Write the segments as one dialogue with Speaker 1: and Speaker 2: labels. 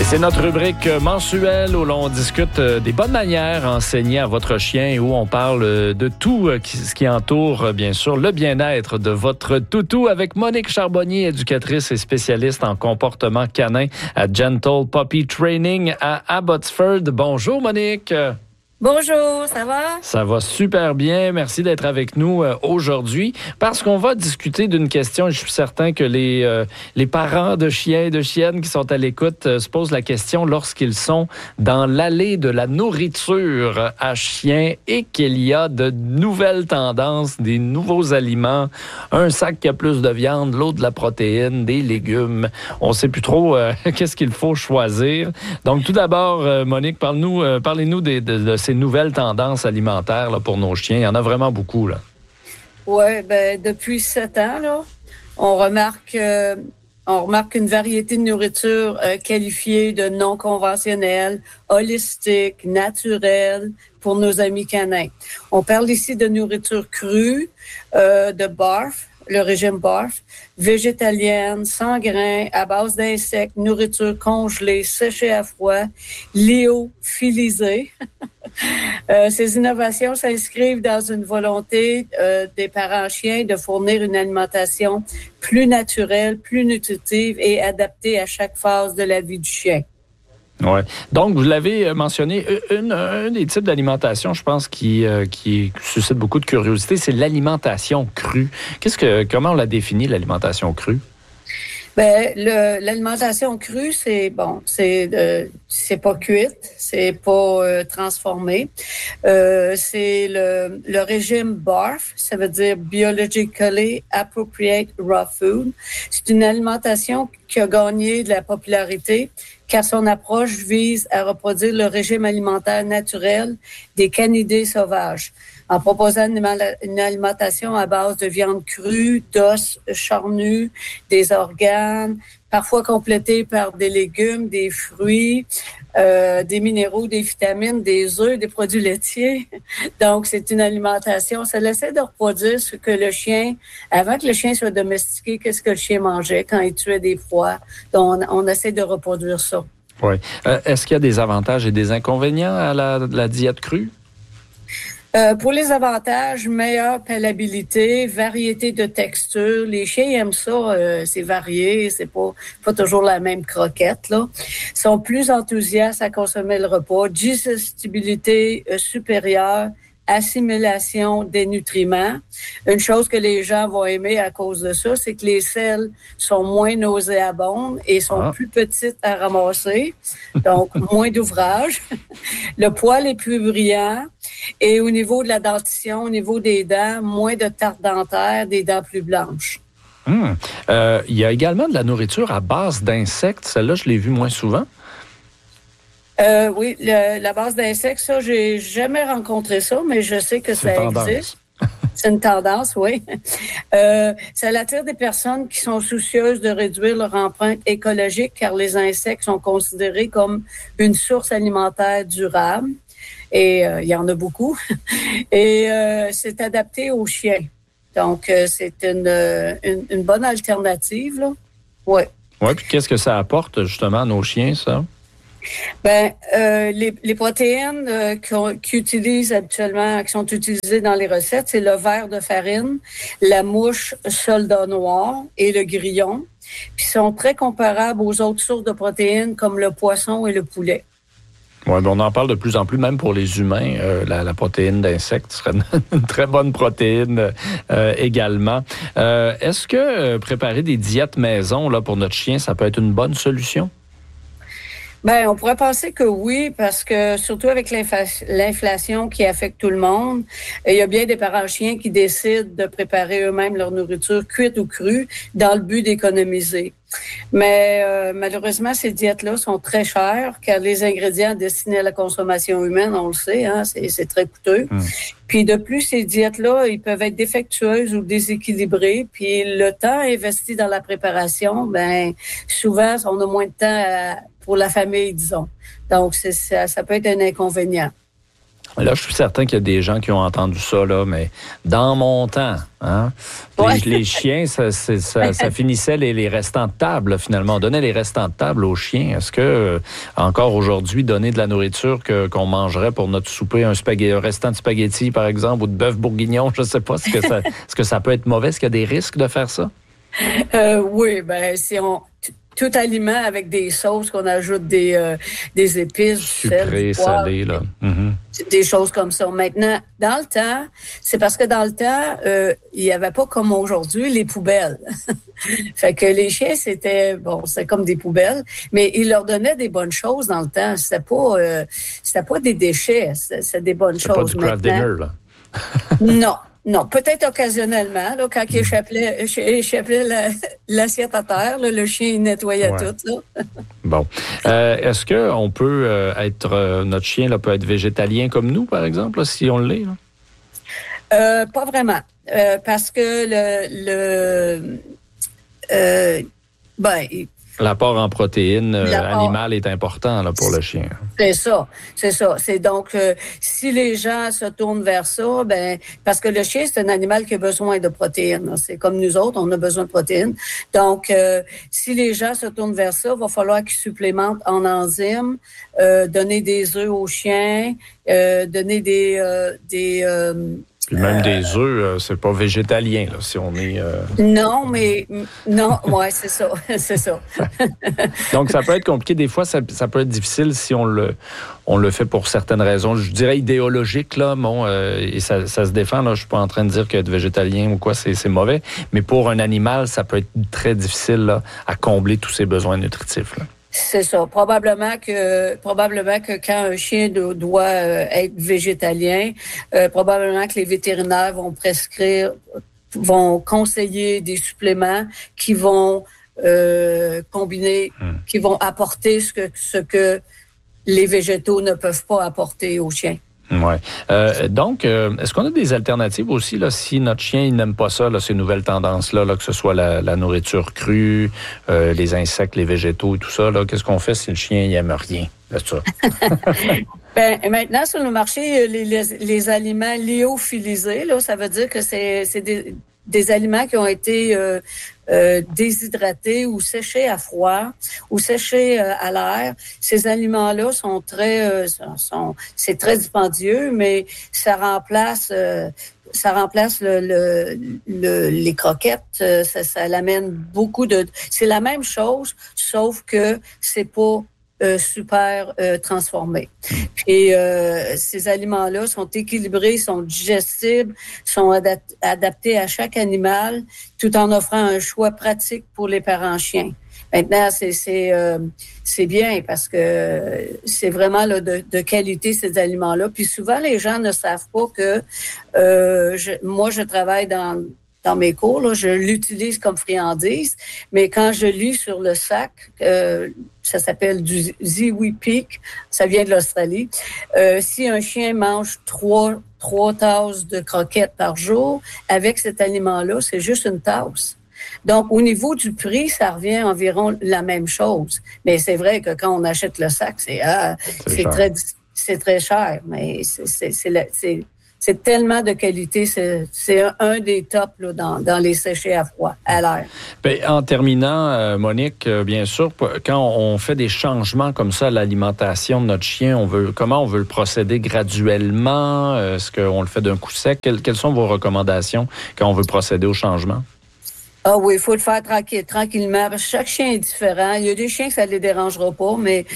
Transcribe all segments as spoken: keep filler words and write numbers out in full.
Speaker 1: C'est notre rubrique mensuelle où l'on discute des bonnes manières à enseigner à votre chien et où on parle de tout ce qui entoure, bien sûr, le bien-être de votre toutou avec Monique Charbonnier, éducatrice et spécialiste en comportement canin à Gentle Puppy Training à Abbotsford. Bonjour Monique.
Speaker 2: Bonjour, ça va?
Speaker 1: Ça va super bien. Merci d'être avec nous euh, aujourd'hui parce qu'on va discuter d'une question. Je suis certain que les, euh, les parents de chiens et de chiennes qui sont à l'écoute euh, se posent la question lorsqu'ils sont dans l'allée de la nourriture à chiens et qu'il y a de nouvelles tendances, des nouveaux aliments, un sac qui a plus de viande, l'autre de la protéine, des légumes. On ne sait plus trop euh, qu'est-ce qu'il faut choisir. Donc tout d'abord, euh, Monique, parle-nous, euh, parlez-nous des, de, de ces nouvelles tendances alimentaires là, pour nos chiens. Il y en a vraiment beaucoup, là.
Speaker 2: Oui, ben depuis sept ans, là, on remarque euh, on remarque une variété de nourriture euh, qualifiée de non conventionnelle, holistique, naturelle pour nos amis canins. On parle ici de nourriture crue, euh, de barf, le régime barf, végétalienne, sans grains, à base d'insectes, nourriture congelée, séchée à froid, lyophilisée. Euh, ces innovations s'inscrivent dans une volonté euh, des parents chiens de fournir une alimentation plus naturelle, plus nutritive et adaptée à chaque phase de la vie du chien.
Speaker 1: Ouais. Donc, vous l'avez mentionné, une, un des types d'alimentation, je pense, qui, euh, qui suscite beaucoup de curiosité, c'est l'alimentation crue. Qu'est-ce que, comment on la définit, l'alimentation crue?
Speaker 2: Ben, le, l'alimentation crue, c'est bon, c'est euh, c'est pas cuite, c'est pas euh, transformé. Euh, c'est le, le régime BARF, ça veut dire Biologically Appropriate Raw Food. C'est une alimentation qui a gagné de la popularité car son approche vise à reproduire le régime alimentaire naturel des canidés sauvages, en proposant une alimentation à base de viande crue, d'os charnus, des organes, parfois complétée par des légumes, des fruits, euh, des minéraux, des vitamines, des œufs, des produits laitiers. Donc, c'est une alimentation, ça essaie de reproduire ce que le chien, avant que le chien soit domestiqué, qu'est-ce que le chien mangeait quand il tuait des proies. Donc, on, on essaie de reproduire ça.
Speaker 1: Oui. Euh, est-ce qu'il y a des avantages et des inconvénients à la, la diète crue?
Speaker 2: Euh, pour les avantages, meilleure palatabilité, variété de textures. Les chiens aiment ça, euh, c'est varié, c'est pas pas toujours la même croquette, là. Ils sont plus enthousiastes à consommer le repas, digestibilité euh, supérieure, assimilation des nutriments. Une chose que les gens vont aimer à cause de ça, c'est que les selles sont moins nauséabondes et sont ah. plus petites à ramasser, donc moins d'ouvrage. Le poil est plus brillant et au niveau de la dentition, au niveau des dents, moins de tartes dentaires, des dents plus blanches.
Speaker 1: Hum. Euh, il y a également de la nourriture à base d'insectes. Celle-là, je l'ai vue moins souvent.
Speaker 2: Euh, oui, le, la base d'insectes, ça, j'ai jamais rencontré ça, mais je sais que
Speaker 1: c'est
Speaker 2: ça
Speaker 1: tendance.
Speaker 2: existe. C'est une tendance, oui. Euh, ça attire des personnes qui sont soucieuses de réduire leur empreinte écologique car les insectes sont considérés comme une source alimentaire durable. Et euh, il y en a beaucoup. Et euh, c'est adapté aux chiens. Donc, euh, c'est une, une, une bonne alternative, là. Oui.
Speaker 1: Oui, puis qu'est-ce que ça apporte, justement, à nos chiens, ça?
Speaker 2: Ben, euh, les, les protéines euh, qu'on, qu'ils utilisent habituellement, qui sont utilisées dans les recettes, c'est le ver de farine, la mouche soldat noir et le grillon. Puis sont très comparables aux autres sources de protéines comme le poisson et le poulet.
Speaker 1: Oui, ben on en parle de plus en plus, même pour les humains. Euh, la, la protéine d'insectes serait une, une très bonne protéine euh, également. Euh, est-ce que euh, préparer des diètes maison là, pour notre chien, ça peut être une bonne solution?
Speaker 2: Ben, on pourrait penser que oui, parce que surtout avec l'inflation, l'inflation qui affecte tout le monde, il y a bien des parents chiens qui décident de préparer eux-mêmes leur nourriture cuite ou crue dans le but d'économiser. Mais euh, malheureusement, ces diètes-là sont très chères car les ingrédients destinés à la consommation humaine, on le sait, hein, c'est, c'est très coûteux. Mmh. Puis de plus, ces diètes-là, ils peuvent être défectueuses ou déséquilibrées. Puis le temps investi dans la préparation, ben souvent, on a moins de temps à, pour la famille, disons. Donc, c'est, ça, ça peut être un inconvénient.
Speaker 1: Là, je suis certain qu'il y a des gens qui ont entendu ça, là, mais dans mon temps, hein,
Speaker 2: Ouais.
Speaker 1: les, les chiens, ça, c'est, ça, ça finissait les, les restants de table, là, finalement. On donnait les restants de table aux chiens. Est-ce que, euh, encore aujourd'hui, donner de la nourriture que, qu'on mangerait pour notre souper, un, spaghetti, un restant de spaghetti, par exemple, ou de bœuf bourguignon, je ne sais pas, est-ce que, ça, est-ce que ça peut être mauvais? Est-ce qu'il y a des risques de faire ça?
Speaker 2: Euh, oui, ben si on... Tout aliment avec des sauces, qu'on ajoute des, euh, des épices, du sel,
Speaker 1: Sucré,
Speaker 2: du poivre,
Speaker 1: salé, là. Mm-hmm.
Speaker 2: des choses comme ça. Maintenant, dans le temps, c'est parce que dans le temps, euh, il n'y avait pas comme aujourd'hui les poubelles. Fait que les chiens, c'était bon, c'est comme des poubelles, mais ils leur donnaient des bonnes choses dans le temps. C'était pas, euh, c'était pas des déchets, c'était, c'était des bonnes
Speaker 1: c'est
Speaker 2: choses.
Speaker 1: C'est pas du craft dinner, là.
Speaker 2: Non. Non, peut-être occasionnellement, là, quand il échappait, échappait la, l'assiette à terre, là, le chien nettoyait ouais. tout. Là.
Speaker 1: Bon. Euh, est-ce qu'on peut euh, être, euh, notre chien là, peut être végétalien comme nous, par exemple, là, si on l'est? Là?
Speaker 2: Euh, pas vraiment. Euh, parce que le... le euh, ben,
Speaker 1: l'apport en protéines euh, animales est important là, pour le chien.
Speaker 2: C'est ça, c'est ça. C'est donc, euh, si les gens se tournent vers ça, ben parce que le chien, c'est un animal qui a besoin de protéines. Là. C'est comme nous autres, on a besoin de protéines. Donc, euh, si les gens se tournent vers ça, il va falloir qu'ils supplémentent en enzymes, euh, donner des œufs aux chiens, euh, donner des... Euh, des euh,
Speaker 1: Puis même euh, des œufs, euh, c'est pas végétalien, là, si on est... Euh...
Speaker 2: Non, mais... Non, ouais, c'est ça, c'est ça.
Speaker 1: Donc, ça peut être compliqué. Des fois, ça, ça peut être difficile si on le, on le fait pour certaines raisons, je dirais idéologiques, là, bon, euh, et ça, ça se défend, là, je suis pas en train de dire qu'être végétalien ou quoi, c'est, c'est mauvais, mais pour un animal, ça peut être très difficile, là, à combler tous ses besoins nutritifs, là.
Speaker 2: C'est ça. Probablement que probablement que quand un chien do, doit euh, être végétalien, euh, probablement que les vétérinaires vont prescrire, vont conseiller des suppléments qui vont euh, combiner, mmh. qui vont apporter ce que ce que les végétaux ne peuvent pas apporter aux chiens.
Speaker 1: Oui. Euh, donc, euh, est-ce qu'on a des alternatives aussi, là, si notre chien il n'aime pas ça, là, ces nouvelles tendances-là, là, que ce soit la, la nourriture crue, euh, les insectes, les végétaux et tout ça, là, qu'est-ce qu'on fait si le chien il n'aime rien de ça?
Speaker 2: Ben, maintenant, sur le marché, les, les, les aliments lyophilisés, là, ça veut dire que c'est, c'est des, des aliments qui ont été euh, euh, déshydratés ou séchés à froid ou séchés euh, à l'air. Ces aliments-là sont très, euh, sont, c'est très dispendieux, mais ça remplace, euh, ça remplace le, le, le les croquettes. Euh, ça, ça l'amène beaucoup de. C'est la même chose, sauf que c'est pas Euh, super euh, transformés. Puis euh, ces aliments-là sont équilibrés, sont digestibles, sont adap- adaptés à chaque animal, tout en offrant un choix pratique pour les parents chiens. Maintenant, c'est c'est euh, c'est bien parce que c'est vraiment là, de, de qualité ces aliments-là. Puis souvent, les gens ne savent pas que euh, je, moi, je travaille dans dans mes cours, là, je l'utilise comme friandise, mais quand je lis sur le sac, euh, ça s'appelle du Ziwi Peak, ça vient de l'Australie. Euh, si un chien mange trois, trois tasses de croquettes par jour, avec cet aliment-là, c'est juste une tasse. Donc, au niveau du prix, ça revient environ la même chose. Mais c'est vrai que quand on achète le sac, c'est, ah, c'est, c'est très, c'est très cher, mais c'est, c'est, c'est, c'est, c'est C'est tellement de qualité, c'est, c'est un des tops là, dans, dans les séchés à froid, à l'air.
Speaker 1: Bien, en terminant, euh, Monique, euh, bien sûr, quand on fait des changements comme ça à l'alimentation de notre chien, on veut comment on veut le procéder graduellement? Est-ce qu'on le fait d'un coup sec? Quelles, quelles sont vos recommandations quand on veut procéder au changement?
Speaker 2: Ah oui, il faut le faire tranquille, tranquillement, parce que chaque chien est différent. Il y a des chiens que ça ne les dérangera pas, mais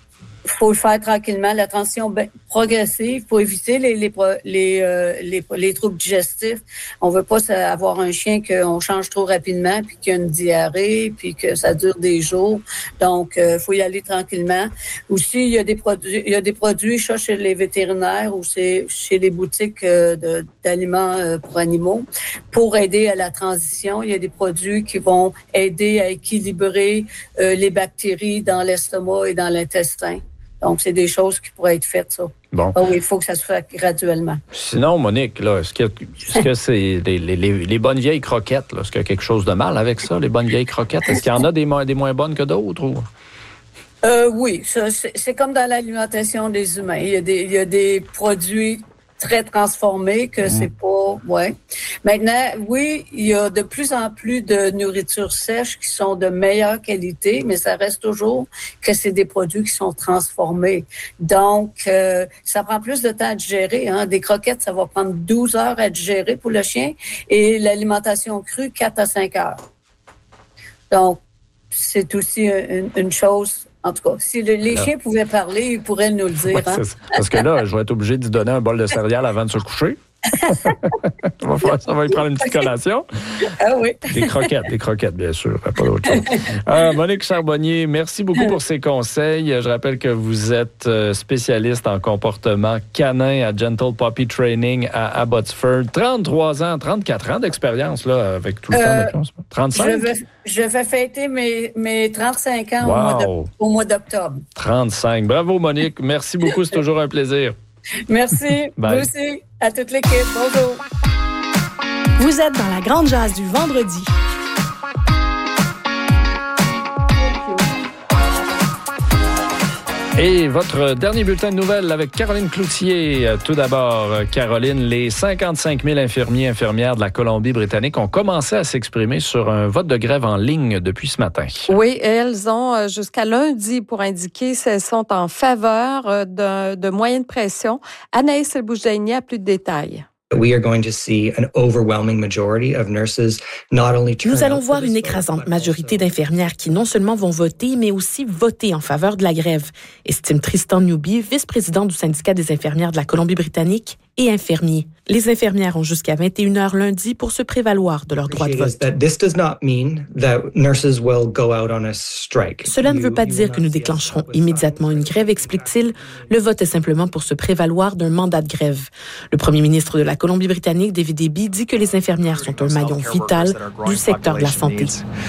Speaker 2: il faut le faire tranquillement, la transition progressive pour éviter les les les, euh, les les troubles digestifs. On veut pas avoir un chien qu'on change trop rapidement puis qu'il y a une diarrhée puis que ça dure des jours. Donc il euh, faut y aller tranquillement. Aussi il y a des produits il y a des produits ça chez les vétérinaires ou c'est chez les boutiques euh, de, d'aliments euh, pour animaux pour aider à la transition. Il y a des produits qui vont aider à équilibrer euh, les bactéries dans l'estomac et dans l'intestin. Donc, c'est des choses qui pourraient être faites, ça.
Speaker 1: Bon.
Speaker 2: Ah oui, il faut que ça se fasse graduellement.
Speaker 1: Sinon, Monique, là, est-ce que, est-ce que c'est les, les, les bonnes vieilles croquettes, là, est-ce qu'il y a quelque chose de mal avec ça, les bonnes vieilles croquettes? Est-ce qu'il y en a des, des moins bonnes que d'autres? Ou...
Speaker 2: Euh, oui, ça, c'est, c'est comme dans l'alimentation des humains. Il y a des, il y a des produits très transformés que mmh. c'est pas, ouais. Maintenant, oui, il y a de plus en plus de nourriture sèche qui sont de meilleure qualité, mais ça reste toujours que c'est des produits qui sont transformés. Donc, euh, ça prend plus de temps à digérer, hein. Des croquettes, ça va prendre douze heures à digérer pour le chien et l'alimentation crue, quatre à cinq heures. Donc, c'est aussi une, une chose. En tout cas, si le, les là. chiens pouvaient parler, ils pourraient nous le dire. Ouais, hein?
Speaker 1: Parce que là, je vais être obligé de lui donner un bol de céréales avant de se coucher. ça, va faire, ça va lui prendre une petite collation.
Speaker 2: Ah oui.
Speaker 1: Des croquettes, des croquettes, bien sûr. Pas d'autre chose. Euh, Monique Charbonnier, merci beaucoup pour ces conseils. Je rappelle que vous êtes spécialiste en comportement canin à Gentle Puppy Training à Abbotsford. trente-trois ans, trente-quatre ans d'expérience là, avec tout le euh, temps de trente-cinq?
Speaker 2: Je vais, je vais fêter mes, mes trente-cinq ans wow. au, mois de, au mois d'octobre.
Speaker 1: trente-cinq. Bravo, Monique. Merci beaucoup. C'est toujours un plaisir.
Speaker 2: Merci. Bye. Vous aussi. À toute l'équipe. Bonjour.
Speaker 3: Vous êtes dans la grande jase du vendredi.
Speaker 1: Et votre dernier bulletin de nouvelles avec Caroline Cloutier. Tout d'abord, Caroline, les cinquante-cinq mille infirmiers et infirmières de la Colombie-Britannique ont commencé à s'exprimer sur un vote de grève en ligne depuis ce matin.
Speaker 4: Oui, et elles ont jusqu'à lundi pour indiquer si elles sont en faveur de, de moyens de pression. Anaïs El-Boujdaini a plus de détails.
Speaker 5: We are going to see an overwhelming majority of nurses not only turn
Speaker 3: Nous allons voir une écrasante majorité d'infirmières qui non seulement vont voter, mais aussi voter en faveur de la grève, estime Tristan Newby, vice-président du syndicat des infirmières de la Colombie-Britannique et infirmiers. Les infirmières ont jusqu'à vingt et une heures lundi pour se prévaloir de leur droit de vote. Cela ne veut pas dire que nous déclencherons immédiatement une grève, explique-t-il. Le vote est simplement pour se prévaloir d'un mandat de grève. Le premier ministre de la Colombie-Britannique, David Eby, dit que les infirmières sont un maillon vital du secteur de la santé.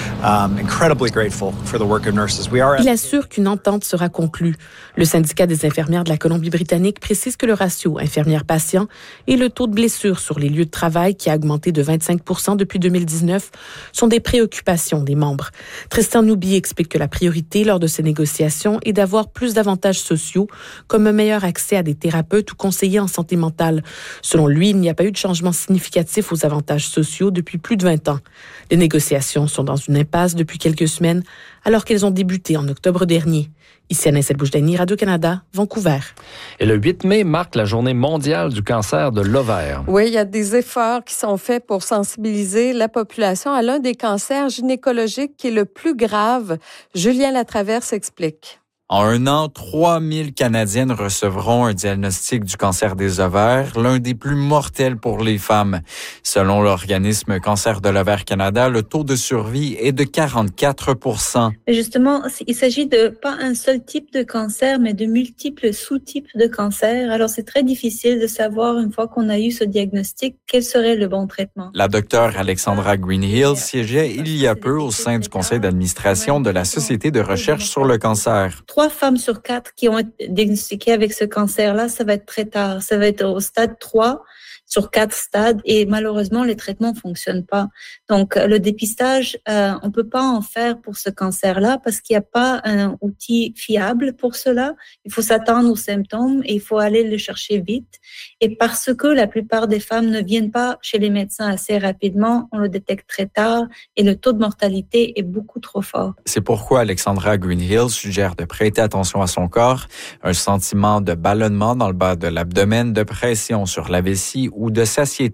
Speaker 3: Il assure qu'une entente sera conclue. Le syndicat des infirmières de la Colombie-Britannique précise que le ratio infirmières-patients et le taux de blessures sur les lieux de travail, qui a augmenté de vingt-cinq pour cent depuis deux mille dix-neuf, sont des préoccupations des membres. Tristan Newby explique que la priorité lors de ces négociations est d'avoir plus d'avantages sociaux, comme un meilleur accès à des thérapeutes ou conseillers en santé mentale. Selon lui, il n'y a pas eu de changement significatif aux avantages sociaux depuis plus de vingt ans. Les négociations sont dans une impasse depuis quelques semaines, alors qu'elles ont débuté en octobre dernier. Ici Anaïs El-Boujdaini, Radio-Canada, Vancouver.
Speaker 1: Et le huit mai marque la journée mondiale du cancer de l'ovaire.
Speaker 4: Oui, il y a des efforts qui sont faits pour sensibiliser la population à l'un des cancers gynécologiques qui est le plus grave. Julien Latraverse explique.
Speaker 6: En un an, trois mille Canadiennes recevront un diagnostic du cancer des ovaires, l'un des plus mortels pour les femmes. Selon l'organisme Cancer de l'ovaire Canada, le taux de survie est de quarante-quatre pour cent.
Speaker 7: Justement, il s'agit de pas un seul type de cancer, mais de multiples sous-types de cancer. Alors, c'est très difficile de savoir, une fois qu'on a eu ce diagnostic, quel serait le bon traitement.
Speaker 6: La docteure Alexandra Greenhill siégeait il y a peu au sein du conseil d'administration de la Société de recherche sur le cancer.
Speaker 7: Trois femmes sur quatre qui ont été diagnostiquées avec ce cancer-là, ça va être très tard. Ça va être au stade trois sur quatre stades et malheureusement, les traitements fonctionnent pas. Donc, le dépistage, euh, on peut pas en faire pour ce cancer-là parce qu'il n'y a pas un outil fiable pour cela. Il faut s'attendre aux symptômes et il faut aller le chercher vite. Et parce que la plupart des femmes ne viennent pas chez les médecins assez rapidement, on le détecte très tard et le taux de mortalité est beaucoup trop fort.
Speaker 6: C'est pourquoi Alexandra Greenhill suggère de prêter attention à son corps, un sentiment de ballonnement dans le bas de l'abdomen, de pression sur la vessie ou de satiété